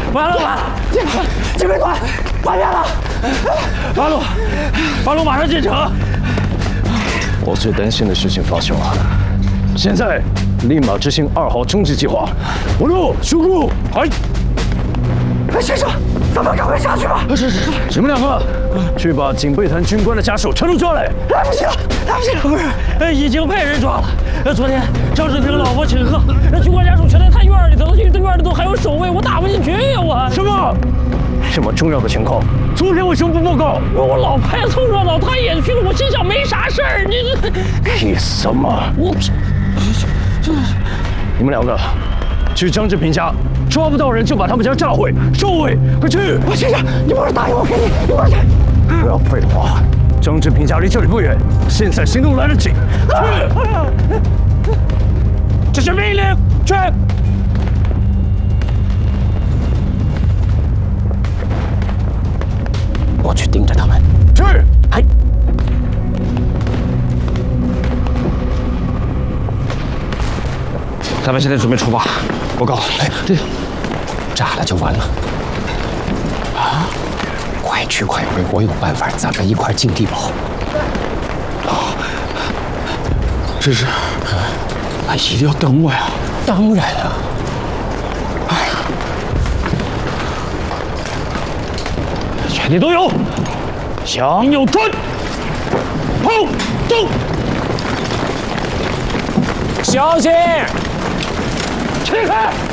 完了！警备团叛变了！八路马上进城。 我最担心的事情发生了，现在立马执行2号终极计划。五路修路， 先生，咱们赶快下去吧。是。 你们2个去把警备团军官的家属全都抓来。 来不及了！不是，已经派人抓了。昨天张志平老婆请客，那军官家属全在他院里头，院里头还有守卫，我打不进去呀！我什么？这么重要的情况，昨天为什么不报告？ 我老派凑热闹，他也去了。我心想没啥事儿，你这凭什么？你们2个去张志平家，抓不到人就把他们家炸毁、烧毁，快去！ 先生，你把这答应我给你，一会儿去。 不要废话，张志平家离这里不远，现在行动来得及。去！这是命令，去！ 我去盯着他们。 去！ 咱们现在准备出发。报告。 对，炸了就完了。啊！快去快回，我有办法，咱们一块进地堡。 这是，一定要等我呀！ 当然啊。 全体都有，向右转，跑动， 小心！ 起开！